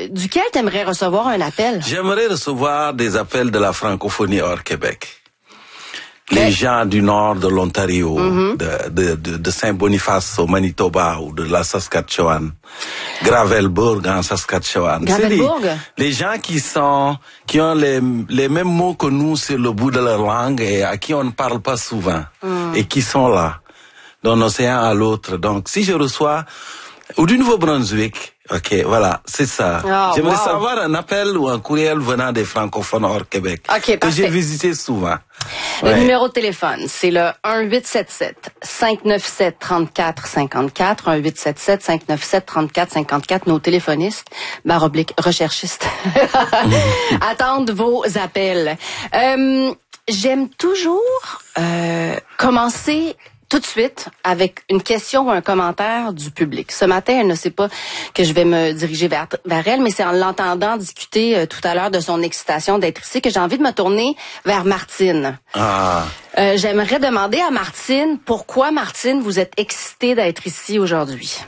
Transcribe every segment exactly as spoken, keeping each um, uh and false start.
duquel tu aimerais recevoir un appel? J'aimerais recevoir des appels de la francophonie hors Québec. Les gens du nord de l'Ontario, mm-hmm. de, de, de, de Saint-Boniface au Manitoba ou de la Saskatchewan, Gravelbourg en Saskatchewan. Gravelbourg? C'est les, les gens qui sont, qui ont les, les mêmes mots que nous sur le bout de leur langue et à qui on ne parle pas souvent mm. et qui sont là, d'un océan à l'autre. Donc, si je reçois, ou du Nouveau-Brunswick, ok, voilà, c'est ça. Oh, J'aimerais wow. savoir un appel ou un courriel venant des francophones hors Québec, okay, que j'ai visité souvent. Le ouais. numéro de téléphone, c'est le un huit sept sept, cinq neuf sept, trois quatre cinq quatre, un huit sept sept, cinq neuf sept, trois quatre cinq quatre. Nos téléphonistes, barre oblique, recherchistes, attendent vos appels. Euh, j'aime toujours euh, commencer tout de suite avec une question ou un commentaire du public. Ce matin, elle ne sait pas que je vais me diriger vers, vers elle, mais c'est en l'entendant discuter euh, tout à l'heure de son excitation d'être ici que j'ai envie de me tourner vers Martine. Ah. Euh, j'aimerais demander à Martine, pourquoi, Martine, vous êtes excitée d'être ici aujourd'hui?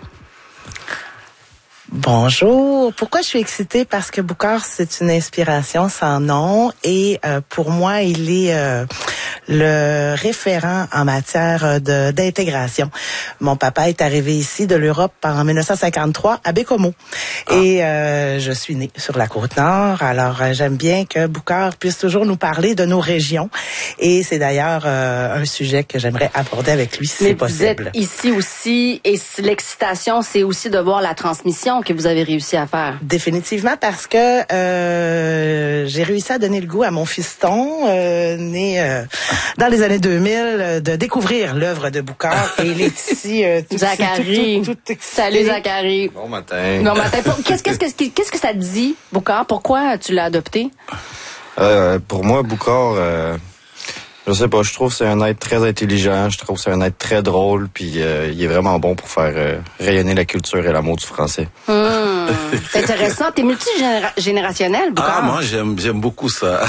Bonjour. Pourquoi je suis excitée? Parce que Boucard, c'est une inspiration sans nom et euh, pour moi, il est euh, le référent en matière de d'intégration. Mon papa est arrivé ici de l'Europe en dix-neuf cent cinquante-trois à Bécomo ah. et euh, je suis née sur la Côte-Nord. Alors, euh, j'aime bien que Boucard puisse toujours nous parler de nos régions et c'est d'ailleurs euh, un sujet que j'aimerais aborder avec lui si Mais c'est possible. Vous êtes ici aussi et l'excitation, c'est aussi de voir la transmission que vous avez réussi à faire. Définitivement parce que euh, j'ai réussi à donner le goût à mon fiston euh, né euh, dans les années deux mille de découvrir l'œuvre de Boucard et il est ici euh, tout, Zachary. tout, tout, tout Salut Zachary. Bon matin. Bon matin. Qu'est-ce, qu'est-ce, qu'est-ce, qu'est-ce que ça te dit, Boucard? Pourquoi tu l'as adopté? Euh, pour moi, Boucard, euh, je sais pas, je trouve que c'est un être très intelligent, je trouve que c'est un être très drôle, puis euh, il est vraiment bon pour faire euh, rayonner la culture et l'amour du français. Mmh, c'est intéressant. T'es multigénérationnel, Boucard? Ah, moi, j'aime, j'aime beaucoup ça.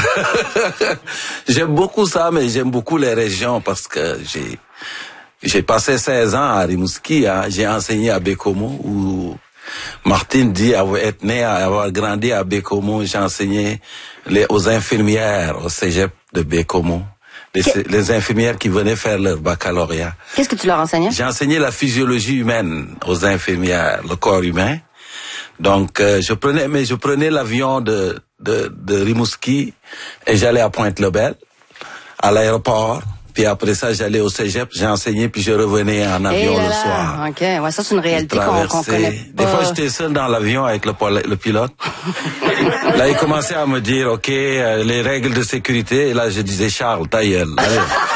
J'aime beaucoup ça, mais j'aime beaucoup les régions parce que j'ai, j'ai passé seize ans à Rimouski, hein. J'ai enseigné à Bécomo où Martine dit avoir être né, avoir grandi à Bécomo. J'ai enseigné les, aux infirmières au cégep de Bécomo. Les, les infirmières qui venaient faire leur baccalauréat. Qu'est-ce que tu leur enseignais? J'ai enseigné la physiologie humaine aux infirmières, le corps humain. Donc, euh, je prenais, mais je prenais l'avion de, de, de Rimouski et j'allais à Pointe-le-Bel, à l'aéroport. Puis après ça, j'allais au cégep, j'ai enseigné, puis je revenais en avion là le là. soir. OK, ouais, ça c'est une réalité qu'on, qu'on connaît pas. Des fois, j'étais seul dans l'avion avec le, le pilote. Là, il commençait à me dire, OK, euh, les règles de sécurité. Et là, je disais, Charles, ta gueule. Allez.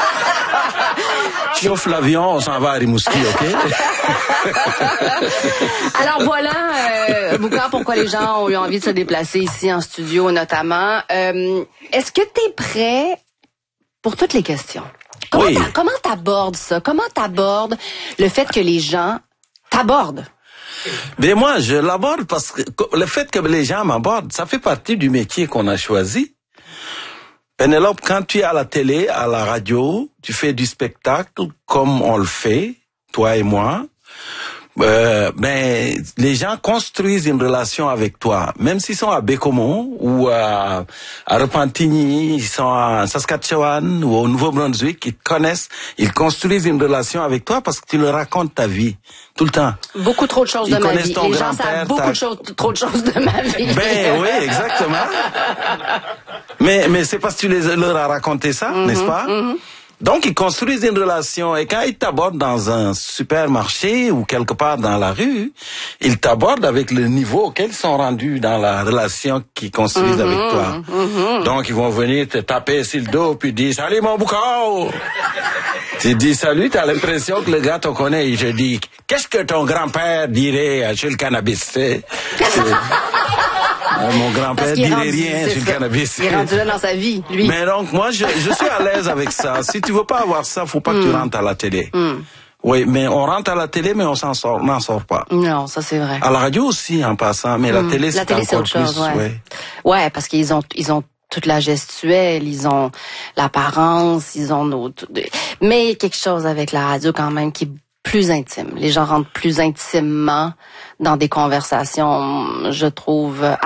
Chauffe l'avion, on s'en va à Rimouski, OK? Alors voilà, euh, Boucard, pourquoi les gens ont eu envie de se déplacer ici en studio notamment. Euh, est-ce que tu es prêt pour toutes les questions? Comment, oui. t'a, comment t'abordes ça? Comment t'abordes le fait que les gens t'abordent? Mais moi, je l'aborde parce que le fait que les gens m'abordent, ça fait partie du métier qu'on a choisi. Pénélope, quand tu es à la télé, à la radio, tu fais du spectacle comme on le fait, toi et moi. Euh, ben, les gens construisent une relation avec toi, même s'ils sont à Bécomo ou à, à Repentigny, ils sont à Saskatchewan ou au Nouveau-Brunswick, ils te connaissent, ils construisent une relation avec toi parce que tu leur racontes ta vie tout le temps. Beaucoup trop de choses de ma vie. Les gens savent beaucoup de choses, trop de choses de ma vie. Ben oui, exactement. mais mais c'est parce que tu les, leur as raconté ça, mm-hmm, n'est-ce pas? Mm-hmm. Donc, ils construisent une relation et quand ils t'abordent dans un supermarché ou quelque part dans la rue, ils t'abordent avec le niveau auquel ils sont rendus dans la relation qu'ils construisent mm-hmm, avec toi. Mm-hmm. Donc, ils vont venir te taper sur le dos puis dire « Salut mon Boucard !» Tu dis « Salut », t'as l'impression que le gars te connaît. Il te dit « Qu'est-ce que ton grand-père dirait sur le cannabis ?» Euh, mon grand-père dirait rendu, rien sur le cannabis. Il est rendu là dans sa vie, lui. Mais donc, moi, je, je suis à l'aise avec ça. Si tu veux pas avoir ça, faut pas mm. que tu rentres à la télé. Mm. Oui, mais on rentre à la télé, mais on s'en sort, on n'en sort pas. Non, ça c'est vrai. À la radio aussi, en passant, mais mm. la télé, c'est la télé, encore c'est autre plus. Chose, ouais. Ouais. ouais, parce qu'ils ont, ils ont toute la gestuelle, ils ont l'apparence, ils ont nos... Mais il y a quelque chose avec la radio quand même qui est plus intime. Les gens rentrent plus intimement dans des conversations, je trouve,